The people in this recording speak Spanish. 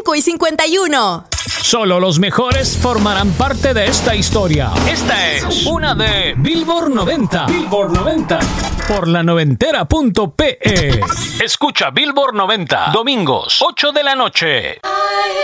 5:51. Solo los mejores formarán parte de esta historia. Esta es una de Billboard 90. Billboard 90. Por la noventera.pe. Escucha Billboard 90. Domingos, 8 de la noche.